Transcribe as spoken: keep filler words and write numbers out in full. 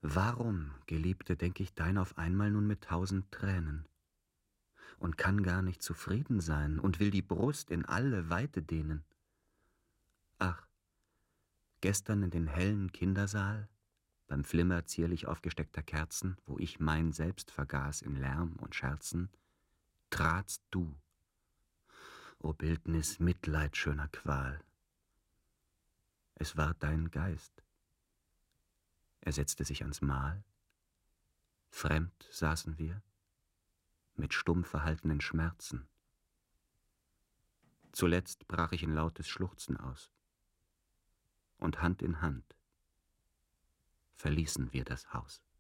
Warum, Geliebte, denk ich dein auf einmal nun mit tausend Tränen und kann gar nicht zufrieden sein und will die Brust in alle Weite dehnen? Ach, gestern in den hellen Kindersaal, beim Flimmer zierlich aufgesteckter Kerzen, wo ich mein Selbst vergaß in Lärm und Scherzen, tratst du, o Bildnis mitleidschöner Qual. Es war dein Geist. Er setzte sich ans Mahl. Fremd saßen wir, mit stumm verhaltenen Schmerzen. Zuletzt brach ich in lautes Schluchzen aus. Und Hand in Hand verließen wir das Haus.